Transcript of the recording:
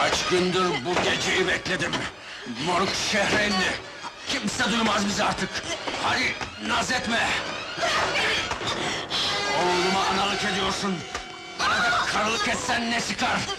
Kaç gündür bu geceyi bekledim. Moruk şehre indi. Kimse duymaz bizi artık. Hadi naz etme. Oğluma analık ediyorsun. Bana da karılık etsen ne çıkar?